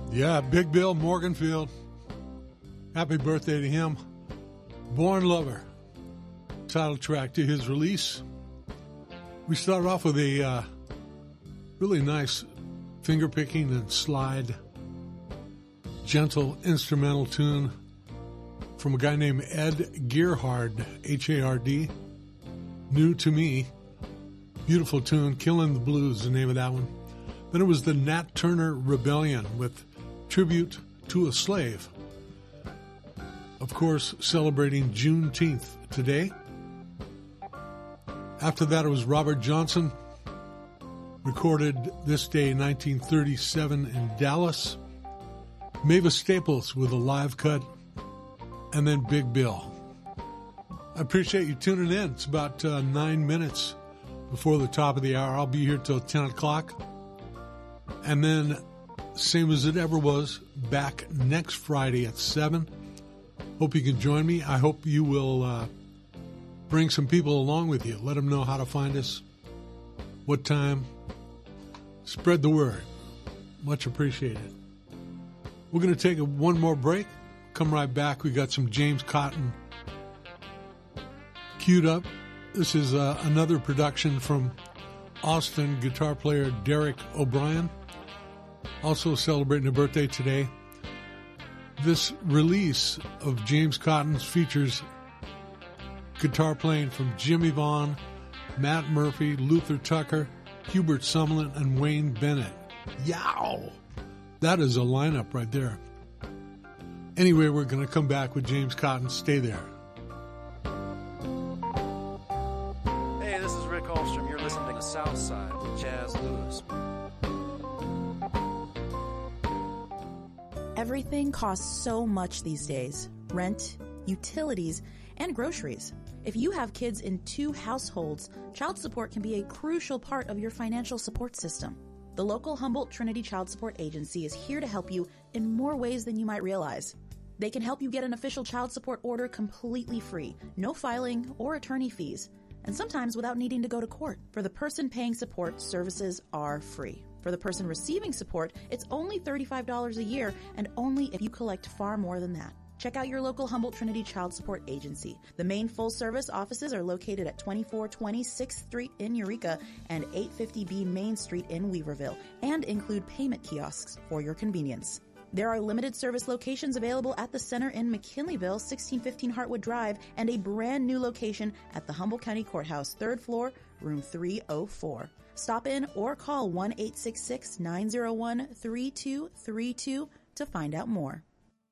Yeah, Big Bill Morganfield. Happy birthday to him. Born Lover, title track to his release. We started off with a really nice finger-picking and slide, gentle instrumental tune from a guy named Ed Gerhard, H-A-R-D. New to Me. Beautiful tune, Killing the Blues, the name of that one. Then it was the Nat Turner Rebellion with Tribute to a Slave. Of course, celebrating Juneteenth today. After that, it was Robert Johnson, recorded this day, 1937 in Dallas. Mavis Staples with a live cut, and then Big Bill. I appreciate you tuning in. It's about 9 minutes before the top of the hour. I'll be here till 10 o'clock. And then, same as it ever was, back next Friday at 7. Hope you can join me. I hope you will bring some people along with you. Let them know how to find us, what time. Spread the word. Much appreciated. We're going to take one more break. Come right back. We got some James Cotton queued up. This is another production from Austin guitar player Derek O'Brien, also celebrating a birthday today. This release of James Cotton's features guitar playing from Jimmy Vaughn, Matt Murphy, Luther Tucker, Hubert Sumlin, and Wayne Bennett. Yow! That is a lineup right there. Anyway, we're going to come back with James Cotton. Stay there. Hey, this is Rick Holstrom. You're listening to The South Side with Jazz Lewis. Everything costs so much these days. Rent, utilities, and groceries. If you have kids in 2 households, child support can be a crucial part of your financial support system. The local Humboldt Trinity Child Support Agency is here to help you in more ways than you might realize. They can help you get an official child support order completely free, no filing or attorney fees, and sometimes without needing to go to court. For the person paying support, services are free. For the person receiving support, it's only $35 a year, and only if you collect far more than that. Check out your local Humboldt Trinity Child Support Agency. The main full-service offices are located at 2420 6th Street in Eureka and 850B Main Street in Weaverville, and include payment kiosks for your convenience. There are limited service locations available at the center in McKinleyville, 1615 Hartwood Drive, and a brand new location at the Humboldt County Courthouse, 3rd floor, room 304. Stop in or call 1-866-901-3232 to find out more.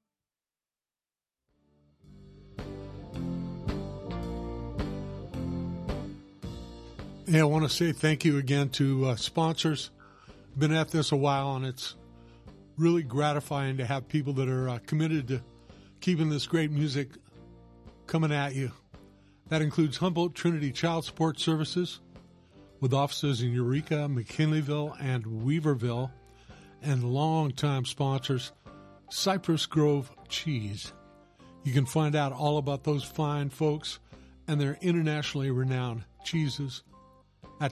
Yeah, I want to say thank you again to sponsors. Been at this a while, and it's really gratifying to have people that are committed to keeping this great music coming at you. That includes Humboldt Trinity Child Support Services, with offices in Eureka, McKinleyville, and Weaverville, and longtime sponsors, Cypress Grove Cheese. You can find out all about those fine folks and their internationally renowned cheeses at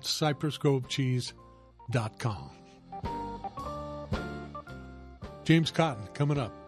cypressgrovecheese.com. James Cotton coming up.